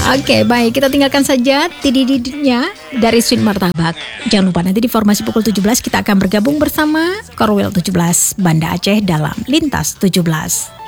Oke, baik. Kita tinggalkan saja tidididnya dari Sweet Martabak. Jangan lupa nanti di formasi pukul 17 kita akan bergabung bersama Korwil 17 Banda Aceh dalam Lintas 17.